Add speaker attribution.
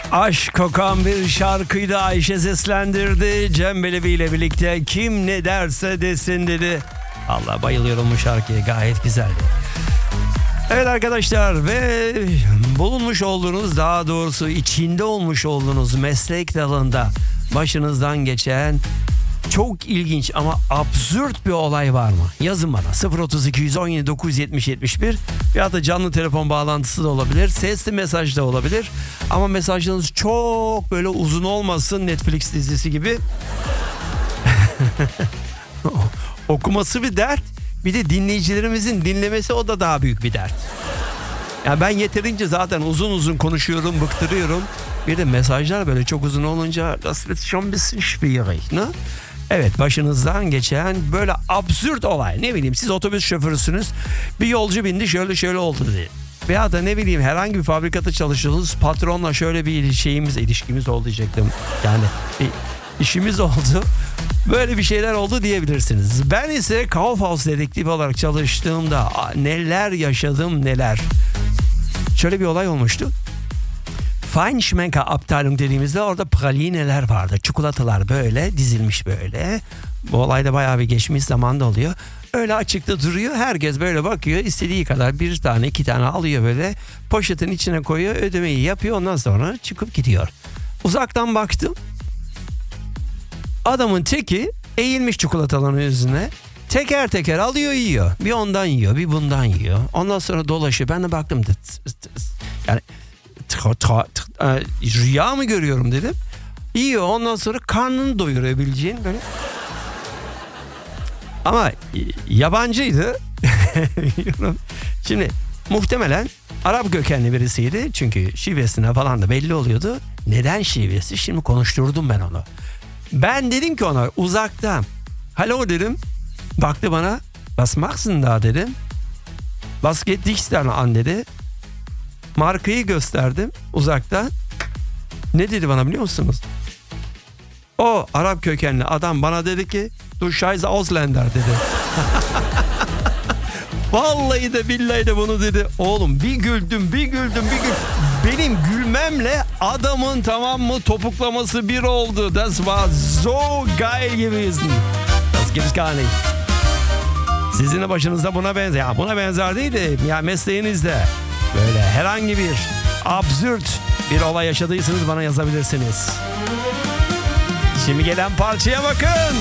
Speaker 1: Aşk kokan bir şarkıydı, Ayşe seslendirdi. Cem Belevi ile birlikte kim ne derse desin dedi. Allah, bayılıyorum bu şarkıya, gayet güzeldi. Evet arkadaşlar, ve bulunmuş olduğunuz, daha doğrusu içinde olmuş olduğunuz meslek dalında başınızdan geçen çok ilginç ama absürt bir olay var mı? Yazın bana. 032 117 970 71 ya da canlı telefon bağlantısı da olabilir. Sesli mesaj da olabilir. Ama mesajlarınız çok böyle uzun olmasın, Netflix dizisi gibi. Okuması bir dert. Bir de dinleyicilerimizin dinlemesi, o da daha büyük bir dert. Yani ben yeterince zaten uzun uzun konuşuyorum, bıktırıyorum. Bir de mesajlar böyle çok uzun olunca das wird schon ein bisschen schwierig, ne? Evet, başınızdan geçen böyle absürt olay. Ne bileyim, siz otobüs şoförüsünüz. Bir yolcu bindi, şöyle oldu diye. Veya da ne bileyim, herhangi bir fabrikada çalışıyorsunuz. Patronla şöyle bir ilişkimiz oldu diyecektim. Yani işimiz oldu. Böyle bir şeyler oldu diyebilirsiniz. Ben ise Kaufhaus dedektif olarak çalıştığımda neler yaşadım neler. Şöyle bir olay olmuştu. Feinschmecker Abteilung dediğimizde orada pralineler vardı. Çikolatalar böyle dizilmiş böyle. Bu olayda bayağı bir geçmiş zamanda oluyor. Öyle açıkta duruyor. Herkes böyle bakıyor. İstediği kadar bir tane iki tane alıyor böyle. Poşetin içine koyuyor. Ödemeyi yapıyor. Ondan sonra çıkıp gidiyor. Uzaktan baktım. Adamın teki eğilmiş çikolataların yüzüne. Teker teker alıyor, yiyor. Bir ondan yiyor, bir bundan yiyor. Ondan sonra dolaşıyor. Ben de baktım. Yani rüya mı görüyorum dedim. Yiyor, ondan sonra karnını doyuruyor bileceğin böyle. Ama yabancıydı. Şimdi muhtemelen Arap kökenli birisiydi. Çünkü şivesine falan da belli oluyordu. Neden şivesi? Şimdi konuşturdum ben onu. Ben dedim ki ona uzaktan. Hallo dedim. Baktı bana. Was machst da dedim. Was geht dich denn an dedi. Markayı gösterdim uzaktan. Ne dedi bana biliyor musunuz? O Arap kökenli adam bana dedi ki du scheiß Ausländer dedi. Vallahi de billahi de bunu dedi. Oğlum bir güldüm. Benim gülmemle adamın, tamam mı, topuklaması bir oldu. Das war so geil gewesen. Das gibt's gar nicht. Sizin de başınızda buna benzer. Ya buna benzer değil de ya mesleğinizde böyle herhangi bir absürt bir olay yaşadıysanız bana yazabilirsiniz. Şimdi gelen parçaya bakın.